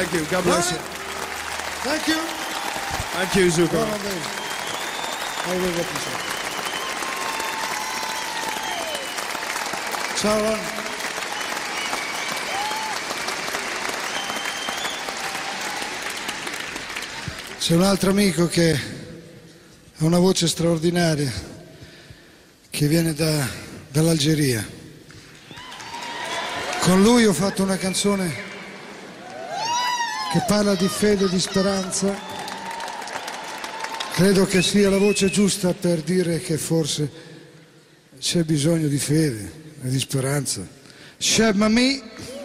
Thank you. God bless you. Thank you. Thank you, Zuko. Buona bene. I will represent. Ciao Ron. C'è un altro amico che ha una voce straordinaria, che viene dall'Algeria. Con lui ho fatto una canzone che parla di fede e di speranza. Credo che sia la voce giusta per dire che forse c'è bisogno di fede e di speranza. Shab Mami.